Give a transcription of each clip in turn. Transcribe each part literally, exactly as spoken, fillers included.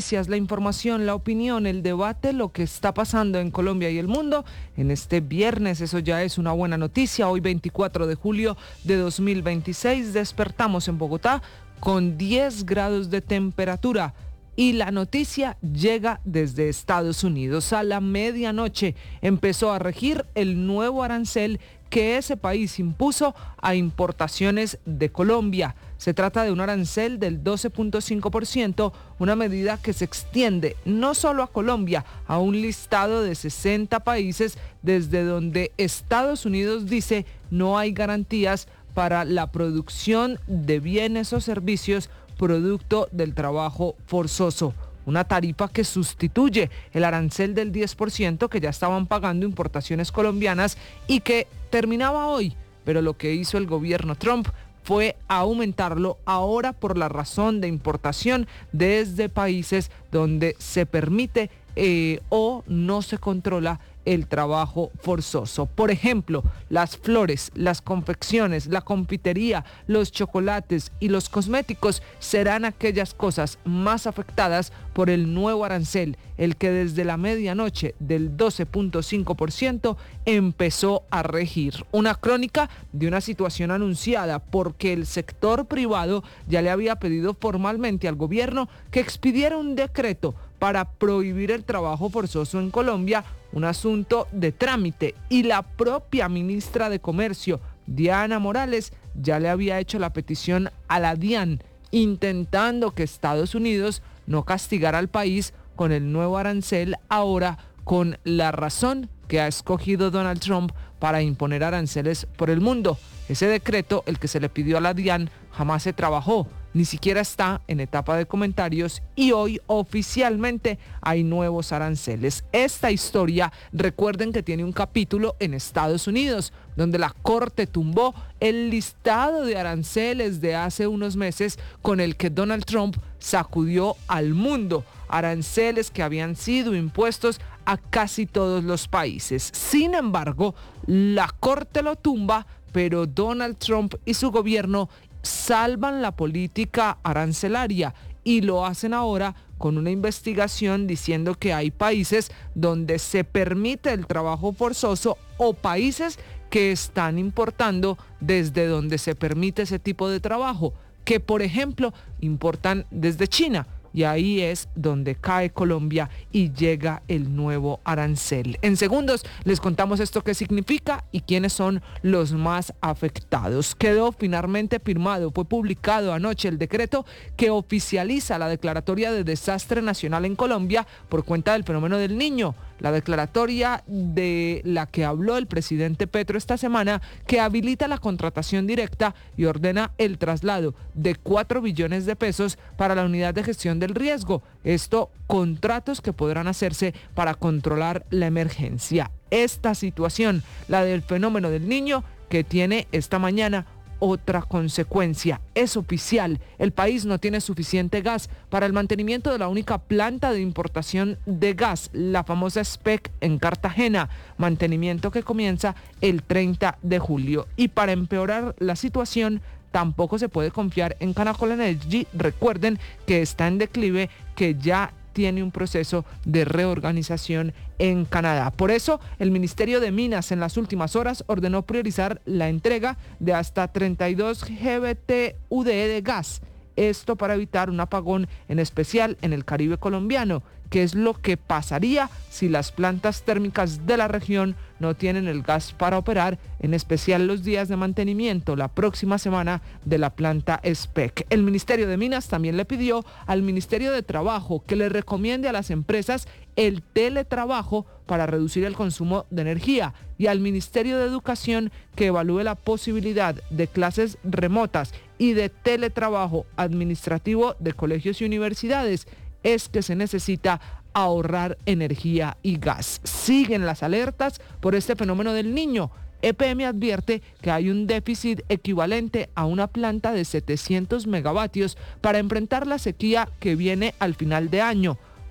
noticias, la información, la opinión, el debate, lo que está pasando en Colombia y el mundo en este viernes. Eso ya es una buena noticia. Hoy veinticuatro de julio de dos mil veintiséis despertamos en Bogotá con diez grados de temperatura. Y la noticia llega desde Estados Unidos. A la medianoche empezó a regir el nuevo arancel que ese país impuso a importaciones de Colombia. Se trata de un arancel del doce punto cinco por ciento, una medida que se extiende no solo a Colombia, a un listado de sesenta países desde donde Estados Unidos dice no hay garantías para la producción de bienes o servicios producto del trabajo forzoso. Una tarifa que sustituye el arancel del diez por ciento que ya estaban pagando importaciones colombianas y que terminaba hoy, pero lo que hizo el gobierno Trump fue aumentarlo ahora por la razón de importación desde países donde se permite eh, o no se controla el trabajo forzoso. Por ejemplo, las flores, las confecciones, la confitería, los chocolates y los cosméticos serán aquellas cosas más afectadas por el nuevo arancel, el que desde la medianoche del doce punto cinco por ciento empezó a regir. Una crónica de una situación anunciada porque el sector privado ya le había pedido formalmente al gobierno que expidiera un decreto para prohibir el trabajo forzoso en Colombia, un asunto de trámite, y la propia ministra de Comercio, Diana Morales, ya le había hecho la petición a la DIAN, intentando que Estados Unidos no castigara al país con el nuevo arancel, ahora con la razón que ha escogido Donald Trump para imponer aranceles por el mundo. Ese decreto, el que se le pidió a la DIAN, jamás se trabajó, ni siquiera está en etapa de comentarios y hoy oficialmente hay nuevos aranceles. Esta historia, recuerden que tiene un capítulo en Estados Unidos, donde la Corte tumbó el listado de aranceles de hace unos meses con el que Donald Trump sacudió al mundo, aranceles que habían sido impuestos a casi todos los países. Sin embargo, la Corte lo tumba, pero Donald Trump y su gobierno salvan la política arancelaria y lo hacen ahora con una investigación diciendo que hay países donde se permite el trabajo forzoso o países que están importando desde donde se permite ese tipo de trabajo, que por ejemplo importan desde China. Y ahí es donde cae Colombia y llega el nuevo arancel. En segundos les contamos esto qué significa y quiénes son los más afectados. Quedó finalmente firmado, fue publicado anoche el decreto que oficializa la declaratoria de desastre nacional en Colombia por cuenta del fenómeno del Niño. La declaratoria de la que habló el presidente Petro esta semana, que habilita la contratación directa y ordena el traslado de cuatro billones de pesos para la unidad de gestión del riesgo. Esto, contratos que podrán hacerse para controlar la emergencia. Esta situación, la del fenómeno del Niño, que tiene esta mañana otra consecuencia. Es oficial, el país no tiene suficiente gas para el mantenimiento de la única planta de importación de gas, la famosa S P E C en Cartagena, mantenimiento que comienza el treinta de julio. Y para empeorar la situación, tampoco se puede confiar en Canacol Energy. Recuerden que está en declive, que ya tiene un proceso de reorganización en Canadá. Por eso, el Ministerio de Minas en las últimas horas ordenó priorizar la entrega de hasta treinta y dos gigavatio hora de gas. Esto para evitar un apagón, en especial en el Caribe colombiano, que es lo que pasaría si las plantas térmicas de la región no tienen el gas para operar, en especial los días de mantenimiento la próxima semana de la planta S P E C. El Ministerio de Minas también le pidió al Ministerio de Trabajo que le recomiende a las empresas el teletrabajo para reducir el consumo de energía y al Ministerio de Educación que evalúe la posibilidad de clases remotas y de teletrabajo administrativo de colegios y universidades. Es que se necesita ahorrar energía y gas. Siguen las alertas por este fenómeno del Niño. E P M advierte que hay un déficit equivalente a una planta de setecientos megavatios para enfrentar la sequía que viene al final de año.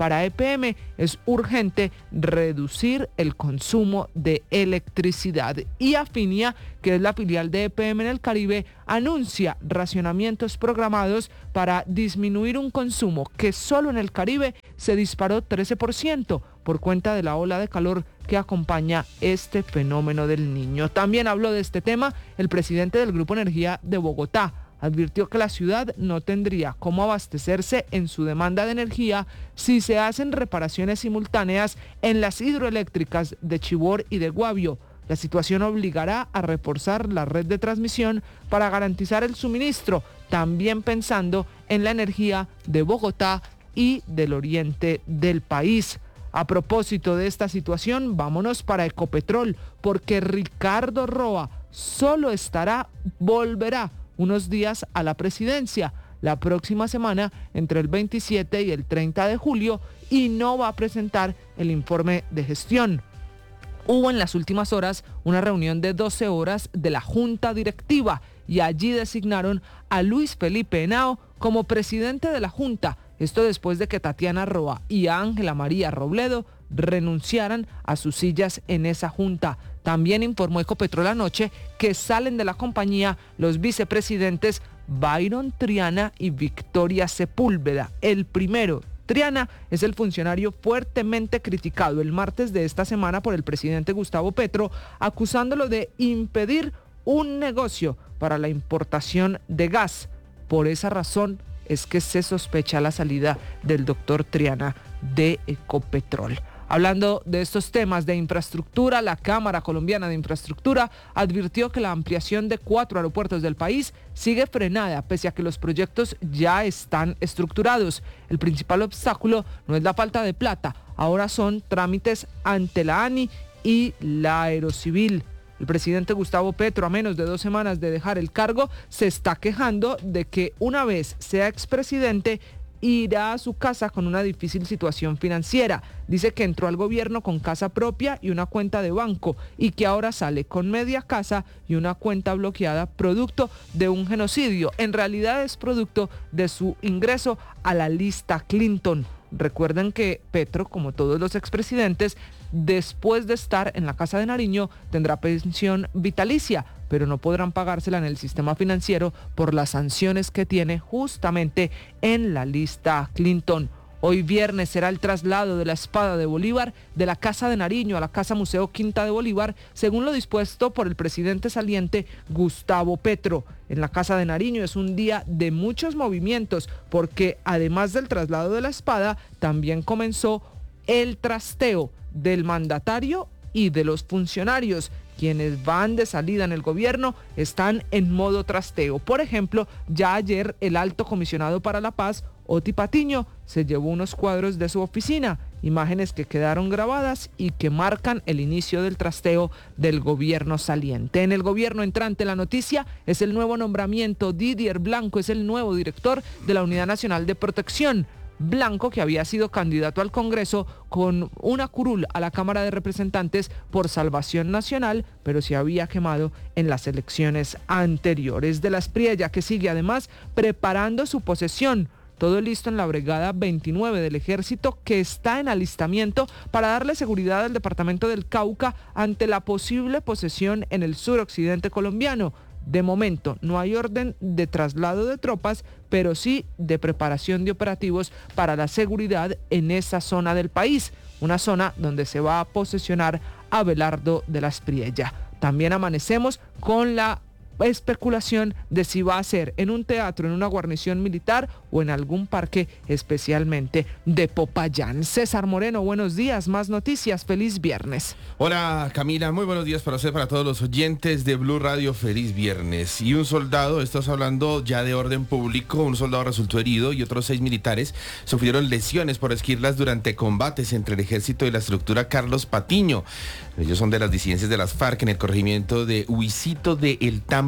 para E P M es urgente reducir el consumo de electricidad. Y Afinia, que es la filial de E P M en el Caribe, anuncia racionamientos programados para disminuir un consumo que solo en el Caribe se disparó trece por ciento por cuenta de la ola de calor que acompaña este fenómeno del Niño. También habló de este tema el presidente del Grupo Energía de Bogotá. Advirtió que la ciudad no tendría cómo abastecerse en su demanda de energía si se hacen reparaciones simultáneas en las hidroeléctricas de Chivor y de Guavio. La situación obligará a reforzar la red de transmisión para garantizar el suministro, también pensando en la energía de Bogotá y del oriente del país. A propósito de esta situación, vámonos para Ecopetrol, porque Ricardo Roa solo estará, volverá unos días a la presidencia la próxima semana entre el veintisiete y el treinta de julio y no va a presentar el informe de gestión. Hubo en las últimas horas una reunión de doce horas de la Junta Directiva y allí designaron a Luis Felipe Henao como presidente de la Junta. Esto después de que Tatiana Roa y Ángela María Robledo renunciaran a sus sillas en esa junta. También informó Ecopetrol anoche que salen de la compañía los vicepresidentes Byron Triana y Victoria Sepúlveda. El primero, Triana, es el funcionario fuertemente criticado el martes de esta semana por el presidente Gustavo Petro, acusándolo de impedir un negocio para la importación de gas. Por esa razón es que se sospecha la salida del doctor Triana de Ecopetrol. Hablando de estos temas de infraestructura, la Cámara Colombiana de Infraestructura advirtió que la ampliación de cuatro aeropuertos del país sigue frenada, pese a que los proyectos ya están estructurados. El principal obstáculo no es la falta de plata, ahora son trámites ante la ANI y la Aerocivil. El presidente Gustavo Petro, a menos de dos semanas de dejar el cargo, se está quejando de que una vez sea expresidente, irá a su casa con una difícil situación financiera. Dice que entró al gobierno con casa propia y una cuenta de banco y que ahora sale con media casa y una cuenta bloqueada producto de un genocidio. En realidad es producto de su ingreso a la lista Clinton. Recuerden que Petro, como todos los expresidentes, después de estar en la Casa de Nariño, tendrá pensión vitalicia, pero no podrán pagársela en el sistema financiero por las sanciones que tiene justamente en la lista Clinton. Hoy viernes será el traslado de la espada de Bolívar de la Casa de Nariño a la Casa Museo Quinta de Bolívar, según lo dispuesto por el presidente saliente Gustavo Petro. En la Casa de Nariño es un día de muchos movimientos, porque además del traslado de la espada, también comenzó el trasteo del mandatario y de los funcionarios. Quienes van de salida en el gobierno están en modo trasteo. Por ejemplo, ya ayer el alto comisionado para la paz, Oti Patiño, se llevó unos cuadros de su oficina, imágenes que quedaron grabadas y que marcan el inicio del trasteo del gobierno saliente. En el gobierno entrante, la noticia es el nuevo nombramiento. Didier Blanco es el nuevo director de la Unidad Nacional de Protección. Blanco, que había sido candidato al Congreso con una curul a la Cámara de Representantes por Salvación Nacional, pero se había quemado en las elecciones anteriores. De la Espriella, que sigue además preparando su posesión. Todo listo en la Brigada veintinueve del Ejército, que está en alistamiento para darle seguridad al departamento del Cauca ante la posible posesión en el suroccidente colombiano. De momento no hay orden de traslado de tropas, pero sí de preparación de operativos para la seguridad en esa zona del país, una zona donde se va a posesionar Abelardo de la Espriella. También amanecemos con la especulación de si va a ser en un teatro, en una guarnición militar o en algún parque especialmente de Popayán. César Moreno, buenos días, más noticias, feliz viernes. Hola Camila, muy buenos días para usted, para todos los oyentes de Blue Radio, feliz viernes. Y un soldado, estamos hablando ya de orden público, un soldado resultó herido y otros seis militares sufrieron lesiones por esquirlas durante combates entre el ejército y la estructura Carlos Patiño. Ellos son de las disidencias de las FARC en el corregimiento de Huicito de El Tambo,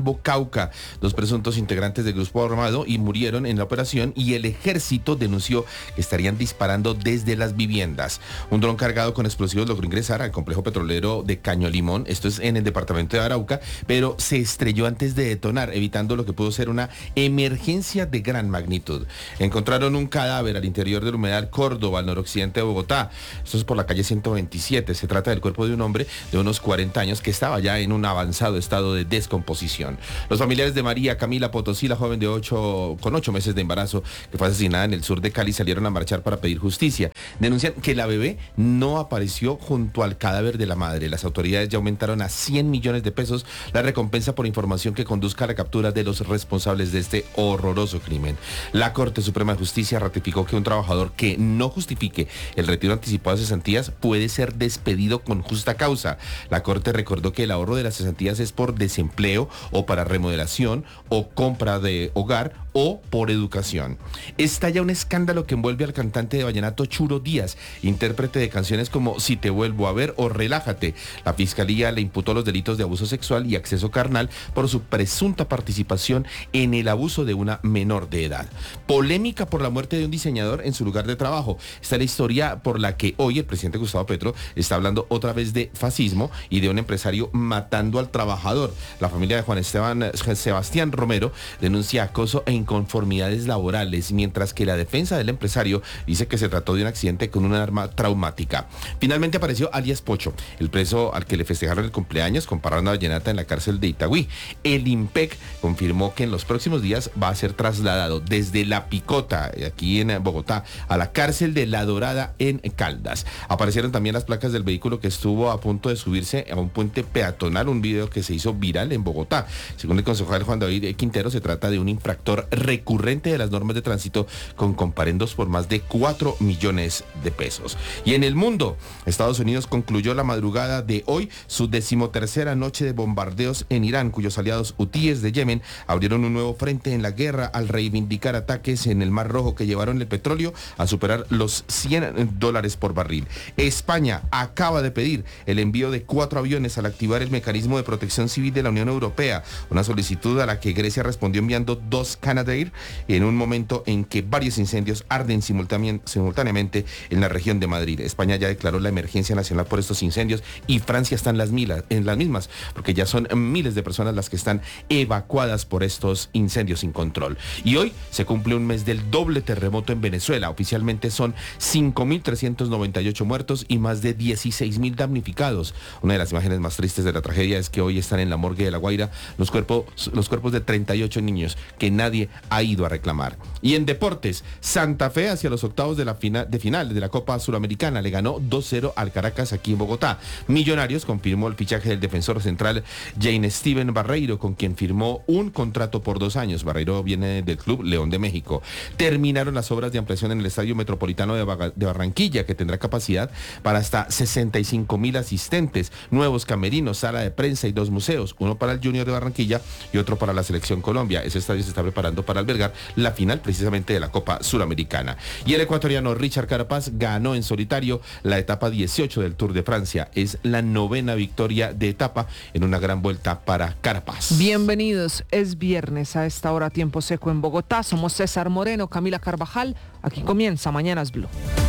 Tambo, Cauca. Dos presuntos integrantes del grupo armado y murieron en la operación y el ejército denunció que estarían disparando desde las viviendas. Un dron cargado con explosivos logró ingresar al complejo petrolero de Caño Limón, esto es en el departamento de Arauca, pero se estrelló antes de detonar, evitando lo que pudo ser una emergencia de gran magnitud. Encontraron un cadáver al interior del humedal Córdoba, al noroccidente de Bogotá. Esto es por la calle ciento veintisiete. Se trata del cuerpo de un hombre de unos cuarenta años que estaba ya en un avanzado estado de descomposición. Los familiares de María Camila Potosí, la joven de ocho, con ocho meses de embarazo, que fue asesinada en el sur de Cali, salieron a marchar para pedir justicia. Denuncian que la bebé no apareció junto al cadáver de la madre. Las autoridades ya aumentaron a cien millones de pesos la recompensa por información que conduzca a la captura de los responsables de este horroroso crimen. La Corte Suprema de Justicia ratificó que un trabajador que no justifique el retiro anticipado de cesantías puede ser despedido con justa causa. La Corte recordó que el ahorro de las cesantías es por desempleo o para remodelación o compra de hogar o por educación. Estalla un escándalo que envuelve al cantante de vallenato Churo Díaz, intérprete de canciones como Si te vuelvo a ver o Relájate. La fiscalía le imputó los delitos de abuso sexual y acceso carnal por su presunta participación en el abuso de una menor de edad. Polémica por la muerte de un diseñador en su lugar de trabajo. Esta es la historia por la que hoy el presidente Gustavo Petro está hablando otra vez de fascismo y de un empresario matando al trabajador. La familia de Juan Esteban Sebastián Romero denuncia acoso e inconformidades laborales, mientras que la defensa del empresario dice que se trató de un accidente con un arma traumática. Finalmente apareció alias Pocho, el preso al que le festejaron el cumpleaños con parranda vallenata en la cárcel de Itagüí. El IMPEC confirmó que en los próximos días va a ser trasladado desde La Picota, aquí en Bogotá, a la cárcel de La Dorada en Caldas. Aparecieron también las placas del vehículo que estuvo a punto de subirse a un puente peatonal, un video que se hizo viral en Bogotá. Según el concejal Juan David Quintero, se trata de un infractor recurrente de las normas de tránsito con comparendos por más de cuatro millones de pesos. Y en el mundo, Estados Unidos concluyó la madrugada de hoy su decimotercera noche de bombardeos en Irán, cuyos aliados hutíes de Yemen abrieron un nuevo frente en la guerra al reivindicar ataques en el Mar Rojo que llevaron el petróleo a superar los cien dólares por barril. España acaba de pedir el envío de cuatro aviones al activar el mecanismo de protección civil de la Unión Europea, una solicitud a la que Grecia respondió enviando dos Canadair en un momento en que varios incendios arden simultáneamente en la región de Madrid. España ya declaró la emergencia nacional por estos incendios y Francia está en las, milas, en las mismas, porque ya son miles de personas las que están evacuadas por estos incendios sin control. Y hoy se cumple un mes del doble terremoto en Venezuela. Oficialmente son cinco mil trescientos noventa y ocho muertos y más de dieciséis mil damnificados. Una de las imágenes más tristes de la tragedia es que hoy están en la morgue de La Guaira los cuerpos, los cuerpos de treinta y ocho niños que nadie ha ido a reclamar. Y en deportes, Santa Fe hacia los octavos de la final de final de la Copa Suramericana le ganó dos cero al Caracas aquí en Bogotá. Millonarios confirmó el fichaje del defensor central Jane Steven Barreiro, con quien firmó un contrato por dos años. Barreiro viene del club León de México. Terminaron las obras de ampliación en el Estadio Metropolitano de, Baga- de Barranquilla, que tendrá capacidad para hasta sesenta y cinco mil asistentes, nuevos camerinos, sala de prensa y dos museos, uno para el Junior de Barranquilla y otro para la Selección Colombia. Ese estadio se está preparando para albergar la final precisamente de la Copa Suramericana. Y el ecuatoriano Richard Carapaz ganó en solitario la etapa dieciocho del Tour de Francia. Es la novena victoria de etapa en una gran vuelta para Carapaz. Bienvenidos, es viernes a esta hora tiempo seco en Bogotá. Somos César Moreno, Camila Carvajal. Aquí comienza Mañanas Blue.